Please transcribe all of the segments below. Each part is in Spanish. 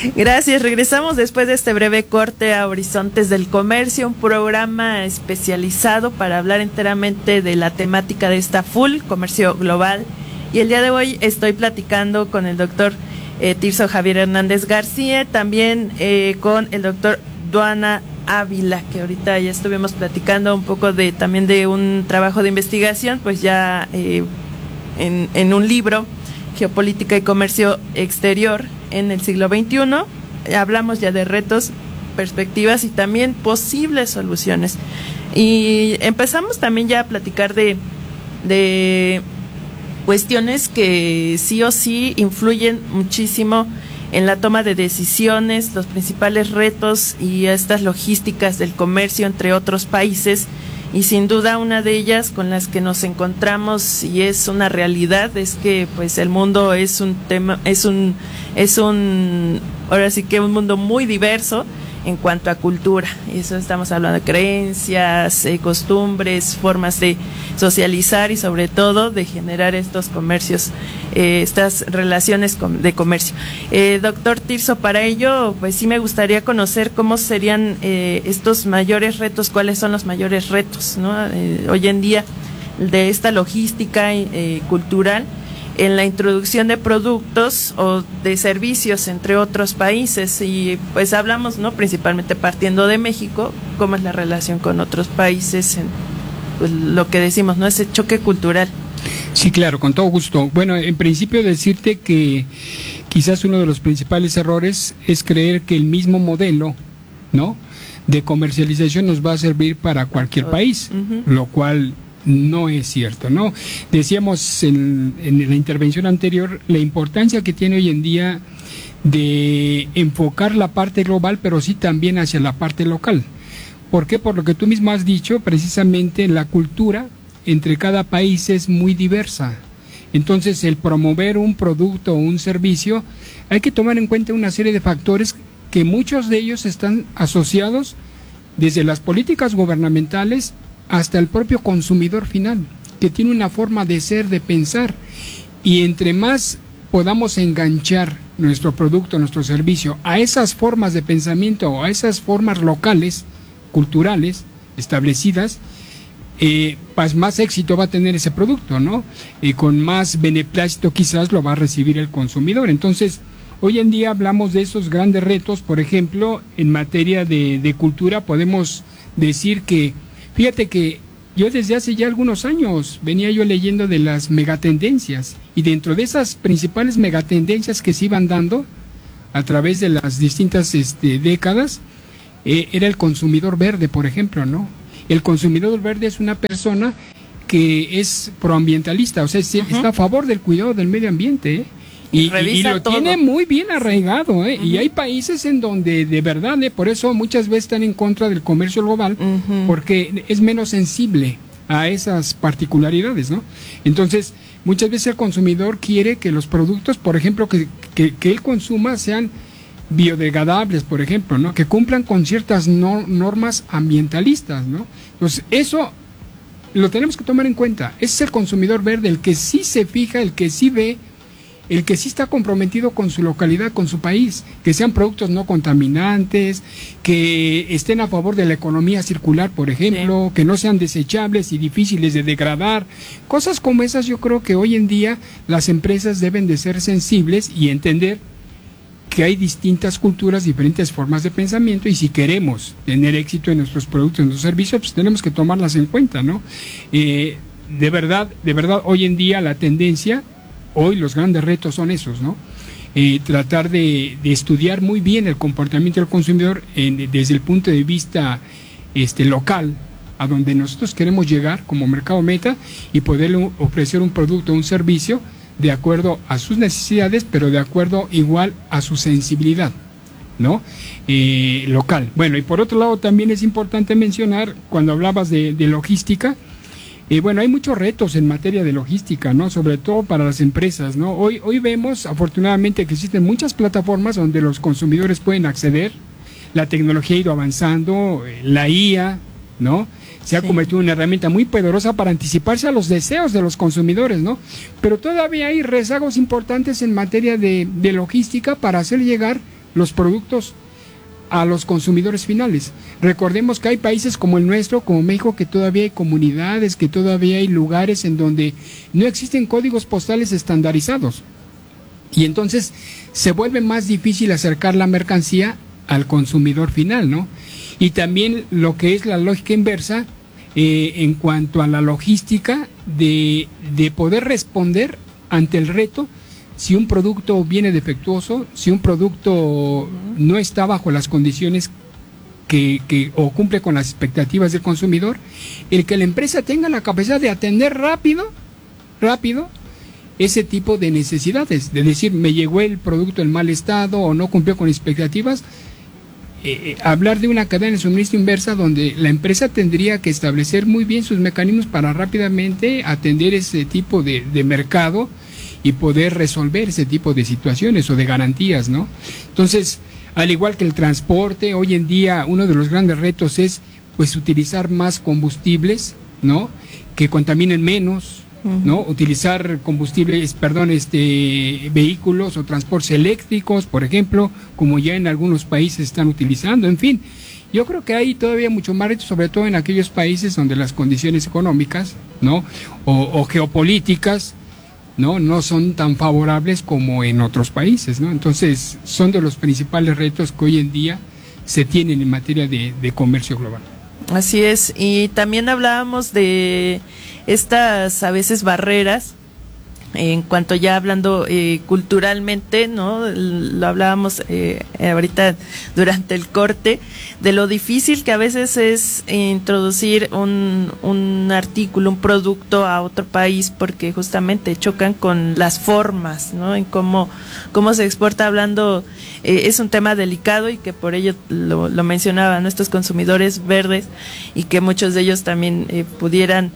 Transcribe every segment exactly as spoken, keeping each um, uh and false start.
Gracias, regresamos después de este breve corte a Horizontes del Comercio, un programa especializado para hablar enteramente de la temática de esta Full, comercio global. Y el día de hoy estoy platicando con el doctor eh, Tirso Javier Hernández García, también eh, con el doctor Duana Ávila, que ahorita ya estuvimos platicando un poco de también de un trabajo de investigación, pues ya eh, en, en un libro, Geopolítica y Comercio Exterior en el siglo veintiuno. Hablamos ya de retos, perspectivas y también posibles soluciones. Y empezamos también ya a platicar de, de cuestiones que sí o sí influyen muchísimo en la toma de decisiones, los principales retos y estas logísticas del comercio entre otros países. Y sin duda una de ellas con las que nos encontramos y es una realidad es que pues el mundo es un tema, es un, es un, ahora sí que un mundo muy diverso en cuanto a cultura. Y eso estamos hablando de creencias, eh, costumbres, formas de socializar y sobre todo de generar estos comercios, eh, estas relaciones com- de comercio. Eh, doctor Tirso, para ello, pues sí me gustaría conocer cómo serían eh, estos mayores retos, cuáles son los mayores retos, ¿no? Eh, hoy en día de esta logística eh, cultural en la introducción de productos o de servicios entre otros países. Y pues hablamos, ¿no?, principalmente partiendo de México, cómo es la relación con otros países, en pues, lo que decimos, ¿no?, ese choque cultural. Sí, claro, con todo gusto. Bueno, en principio decirte que quizás uno de los principales errores es creer que el mismo modelo, ¿no?, de comercialización nos va a servir para cualquier país, uh-huh. Lo cual no es cierto, ¿no? Decíamos en, en la intervención anterior la importancia que tiene hoy en día de enfocar la parte global, pero sí también hacia la parte local. ¿Por qué? Por lo que tú mismo has dicho, precisamente la cultura entre cada país es muy diversa. Entonces, el promover un producto o un servicio, hay que tomar en cuenta una serie de factores que muchos de ellos están asociados desde las políticas gubernamentales hasta el propio consumidor final, que tiene una forma de ser, de pensar, y entre más podamos enganchar nuestro producto, nuestro servicio a esas formas de pensamiento o a esas formas locales, culturales, establecidas, eh, pues más éxito va a tener ese producto, ¿no? Y con más beneplácito quizás lo va a recibir el consumidor. Entonces, hoy en día hablamos de esos grandes retos. Por ejemplo, en materia de, de cultura podemos decir que fíjate que yo desde hace ya algunos años venía yo leyendo de las megatendencias, y dentro de esas principales megatendencias que se iban dando a través de las distintas este, décadas, eh, era el consumidor verde, por ejemplo, ¿no? El consumidor verde es una persona que es proambientalista, o sea, uh-huh. está a favor del cuidado del medio ambiente, ¿eh? Y, y, y lo todo. Tiene muy bien arraigado, ¿eh? Uh-huh. Y hay países en donde de verdad, ¿eh? Por eso muchas veces están en contra del comercio global, uh-huh. porque es menos sensible a esas particularidades, ¿no? Entonces, muchas veces el consumidor quiere que los productos, por ejemplo, que, que, que él consuma sean biodegradables, por ejemplo, ¿no? Que cumplan con ciertas no, normas ambientalistas, ¿no? Entonces, eso lo tenemos que tomar en cuenta. Ese es el consumidor verde, el que sí se fija, el que sí ve, el que sí está comprometido con su localidad, con su país, que sean productos no contaminantes, que estén a favor de la economía circular, por ejemplo, sí. que no sean desechables y difíciles de degradar. Cosas como esas yo creo que hoy en día las empresas deben de ser sensibles y entender que hay distintas culturas, diferentes formas de pensamiento, y si queremos tener éxito en nuestros productos, en nuestros servicios, pues tenemos que tomarlas en cuenta, ¿no? Eh, de verdad, de verdad, hoy en día la tendencia... Hoy los grandes retos son esos, ¿no? Eh, tratar de, de estudiar muy bien el comportamiento del consumidor en, desde el punto de vista este, local, a donde nosotros queremos llegar como mercado meta y poderle ofrecer un producto o un servicio de acuerdo a sus necesidades, pero de acuerdo igual a su sensibilidad, ¿no? Eh, local. Bueno, y por otro lado también es importante mencionar, cuando hablabas de, de logística, Eh, bueno, hay muchos retos en materia de logística, ¿no? Sobre todo para las empresas, ¿no? Hoy, hoy vemos, afortunadamente, que existen muchas plataformas donde los consumidores pueden acceder. La tecnología ha ido avanzando, la I A, ¿no? Se ha sí. convertido en una herramienta muy poderosa para anticiparse a los deseos de los consumidores, ¿no? Pero todavía hay rezagos importantes en materia de, de logística para hacer llegar los productos a los consumidores finales. Recordemos que hay países como el nuestro, como México, que todavía hay comunidades, que todavía hay lugares en donde no existen códigos postales estandarizados. Y entonces se vuelve más difícil acercar la mercancía al consumidor final, ¿no? Y también lo que es la lógica inversa, eh, en cuanto a la logística de, de poder responder ante el reto si un producto viene defectuoso, si un producto no está bajo las condiciones que, que o cumple con las expectativas del consumidor, el que la empresa tenga la capacidad de atender rápido, rápido, ese tipo de necesidades, de decir, me llegó el producto en mal estado o no cumplió con expectativas. Eh, hablar de una cadena de suministro inversa donde la empresa tendría que establecer muy bien sus mecanismos para rápidamente atender ese tipo de, de mercado y poder resolver ese tipo de situaciones o de garantías, ¿no? Entonces, al igual que el transporte, hoy en día uno de los grandes retos es pues utilizar más combustibles, ¿no? Que contaminen menos, ¿no? Utilizar combustibles, perdón, este vehículos o transportes eléctricos, por ejemplo, como ya en algunos países están utilizando, en fin. Yo creo que hay todavía mucho más retos, sobre todo en aquellos países donde las condiciones económicas, ¿no? O, o geopolíticas, ¿no? No son tan favorables como en otros países, ¿no? Entonces, son de los principales retos que hoy en día se tienen en materia de, de comercio global. Así es, y también hablábamos de estas a veces barreras, en cuanto ya hablando eh, culturalmente, ¿no? Lo hablábamos eh, ahorita durante el corte, de lo difícil que a veces es introducir un, un artículo, un producto a otro país, porque justamente chocan con las formas, ¿no? En cómo, cómo se exporta, hablando, eh, es un tema delicado y que por ello lo, lo mencionaban estos consumidores verdes, y que muchos de ellos también eh, pudieran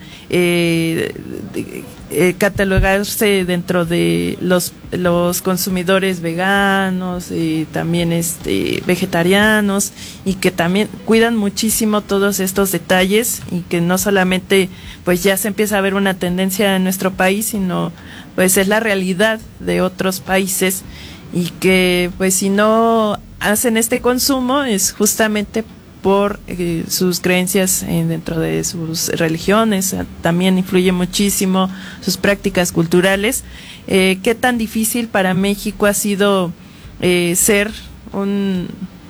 eh, de, eh, catalogarse dentro de los los consumidores veganos y también este vegetarianos, y que también cuidan muchísimo todos estos detalles, y que no solamente pues ya se empieza a ver una tendencia en nuestro país, sino pues es la realidad de otros países, y que pues si no hacen este consumo es justamente por eh, sus creencias eh, dentro de sus religiones. También influye muchísimo sus prácticas culturales. Eh, ¿Qué tan difícil para México ha sido eh, ser un,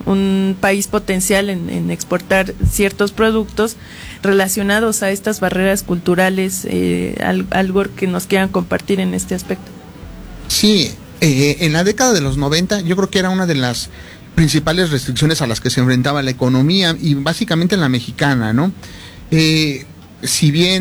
un país potencial en, en exportar ciertos productos relacionados a estas barreras culturales? Eh, algo que nos quieran compartir en este aspecto. Sí, eh, en la década de los noventa yo creo que era una de las principales restricciones a las que se enfrentaba la economía, y básicamente la mexicana, ¿no? Eh, si bien